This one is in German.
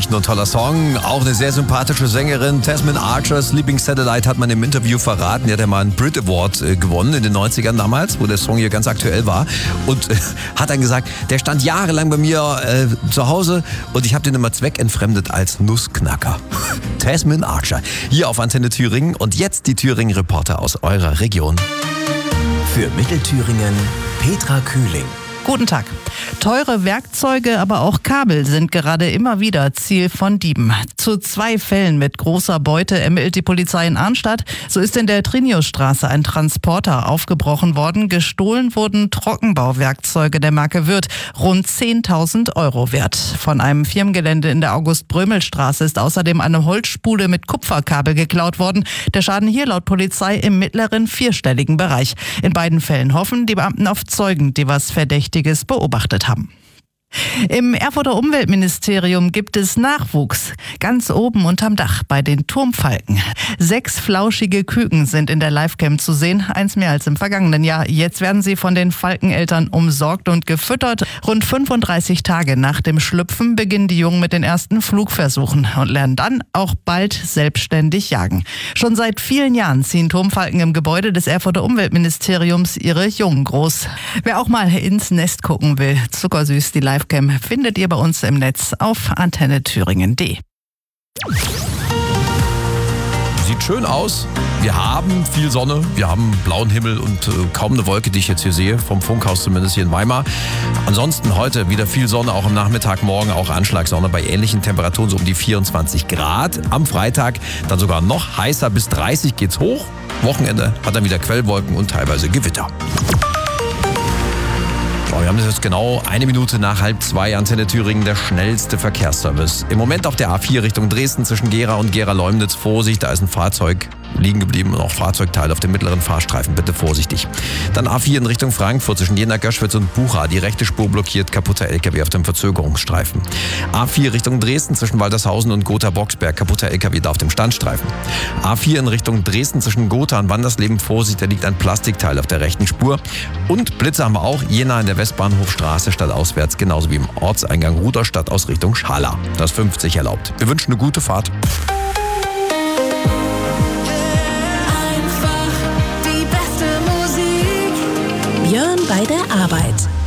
Nicht nur ein toller Song, auch eine sehr sympathische Sängerin. Tasmin Archer, Sleeping Satellite, hat man im Interview verraten. Die hat ja mal einen Brit Award gewonnen in den 90ern damals, wo der Song hier ganz aktuell war. Und hat dann gesagt, der stand jahrelang bei mir zu Hause und ich habe den immer zweckentfremdet als Nussknacker. Tasmin Archer, hier auf Antenne Thüringen. Und jetzt die Thüringen-Reporter aus eurer Region. Für Mittelthüringen, Petra Kühling. Guten Tag. Teure Werkzeuge, aber auch Kabel sind gerade immer wieder Ziel von Dieben. Zu 2 Fällen mit großer Beute ermittelt die Polizei in Arnstadt. So ist in der Triniusstraße ein Transporter aufgebrochen worden. Gestohlen wurden Trockenbauwerkzeuge der Marke Würth, rund 10.000 Euro wert. Von einem Firmengelände in der August-Brömel-Straße ist außerdem eine Holzspule mit Kupferkabel geklaut worden. Der Schaden hier laut Polizei im mittleren 4-stelligen Bereich. In beiden Fällen hoffen die Beamten auf Zeugen, die was Verdächtiges beobachtet haben. Im Erfurter Umweltministerium gibt es Nachwuchs. Ganz oben unterm Dach bei den Turmfalken. 6 flauschige Küken sind in der Livecam zu sehen. 1 mehr als im vergangenen Jahr. Jetzt werden sie von den Falkeneltern umsorgt und gefüttert. Rund 35 Tage nach dem Schlüpfen beginnen die Jungen mit den ersten Flugversuchen und lernen dann auch bald selbstständig jagen. Schon seit vielen Jahren ziehen Turmfalken im Gebäude des Erfurter Umweltministeriums ihre Jungen groß. Wer auch mal ins Nest gucken will, zuckersüß die Livecam findet ihr bei uns im Netz auf antennethüringen.de. Sieht schön aus. Wir haben viel Sonne, wir haben blauen Himmel und kaum eine Wolke, die ich jetzt hier sehe, vom Funkhaus zumindest hier in Weimar. Ansonsten heute wieder viel Sonne, auch am Nachmittag, morgen auch Anschlagssonne bei ähnlichen Temperaturen, so um die 24 Grad. Am Freitag dann sogar noch heißer, bis 30 geht's hoch. Wochenende hat dann wieder Quellwolken und teilweise Gewitter. Wir haben das jetzt genau 1 Minute nach 1:30, Antenne Thüringen, der schnellste Verkehrsservice. Im Moment auf der A4 Richtung Dresden zwischen Gera und Gera-Leumnitz. Vorsicht, da ist ein Fahrzeug liegen geblieben und auch Fahrzeugteile auf dem mittleren Fahrstreifen. Bitte vorsichtig. Dann A4 in Richtung Frankfurt zwischen Jena, Göschwitz und Bucha. Die rechte Spur blockiert, kaputter LKW auf dem Verzögerungsstreifen. A4 Richtung Dresden zwischen Waltershausen und Gotha-Boxberg. Kaputter LKW da auf dem Standstreifen. A4 in Richtung Dresden zwischen Gotha und Wandersleben. Vorsicht, da liegt ein Plastikteil auf der rechten Spur. Und Blitze haben wir auch. Jena in der Westbahnhofstraße stadtauswärts, genauso wie im Ortseingang Ruderstadt aus Richtung Schala. Das 50 erlaubt. Wir wünschen eine gute Fahrt. Björn bei der Arbeit.